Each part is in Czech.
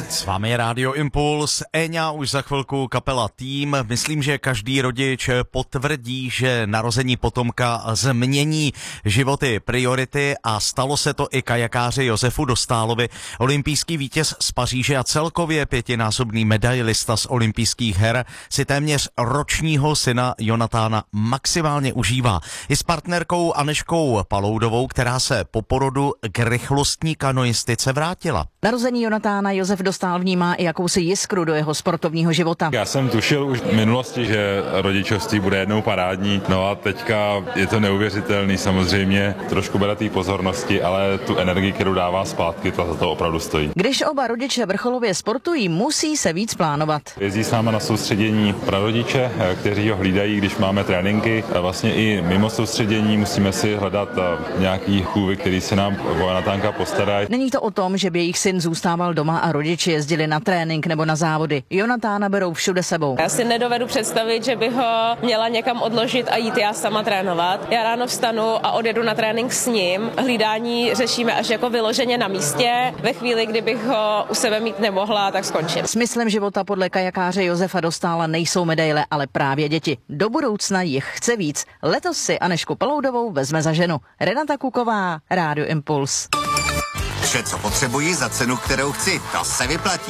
S vámi je Rádio Impuls, Eňa, už za chvilku kapela Tým. Myslím, že každý rodič potvrdí, že narození potomka změní životy, priority a stalo se to i kajakáři Josefu Dostálovi. Olympijský vítěz z Paříže a celkově 5násobný medailista z olympijských her si téměř ročního syna Jonatána maximálně užívá. I s partnerkou Anežkou Paloudovou, která se po porodu k rychlostní kanoistice vrátila. Narození Jonatána Josef Dostál vnímá i jakousi jiskru do jeho sportovního života. Já jsem tušil už v minulosti, že rodičovství bude jednou parádní, no a teďka je to neuvěřitelný samozřejmě, trošku bere té pozornosti, ale tu energii, kterou dává zpátky, ta za to opravdu stojí. Když oba rodiče vrcholově sportují, musí se víc plánovat. Jezdí s náma na soustředění prarodiče, kteří ho hlídají, když máme tréninky. Vlastně i mimo soustředění musíme si hledat nějaký chůvy, který se nám o Jonatánka postarají. Není to o tom, že by jejich syn zůstával doma a rodiče jezdili na trénink nebo na závody. Jonatána berou všude sebou. Já si nedovedu představit, že bych ho měla někam odložit a jít já sama trénovat. Já ráno vstanu a odjedu na trénink s ním. Hlídání řešíme až jako vyloženě na místě. Ve chvíli, kdybych ho u sebe mít nemohla, tak skončím. Smyslem života podle kajakáře Josefa Dostála nejsou medaile, ale právě děti. Do budoucna jich chce víc. Letos si Anežku Paloudovou vezme za ženu. Renata Kuková, Rádio Impuls. Vše, co potřebuji za cenu, kterou chci, to se vyplatí.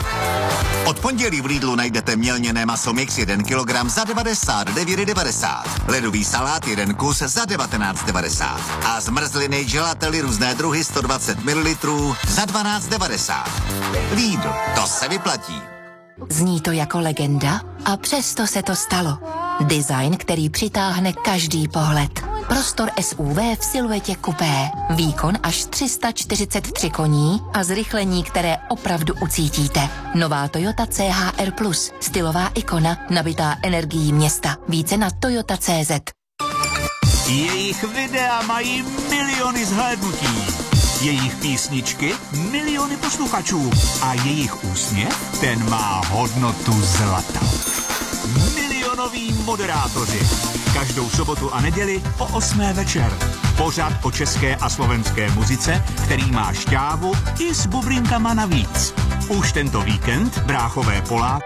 Od pondělí v Lidlu najdete mělněné maso mix 1 kg za 99,90. Ledový salát 1 kus za 19,90. A zmrzliny gelately různé druhy 120 ml za 12,90. Lidl, to se vyplatí. Zní to jako legenda a přesto se to stalo. Design, který přitáhne každý pohled. Prostor SUV v siluetě kupé. Výkon až 343 koní a zrychlení, které opravdu ucítíte. Nová Toyota CHR+, stylová ikona, nabitá energií města. Více na toyota.cz. Jejich videa mají miliony zhlédnutí. Jejich písničky miliony posluchačů. A jejich úsměv, ten má hodnotu zlata. Milionoví moderátoři. Každou sobotu a neděli o 8 večer. Pořad o české a slovenské muzice, který má šťávu i s bublinkama navíc. Už tento víkend bráchové Poláky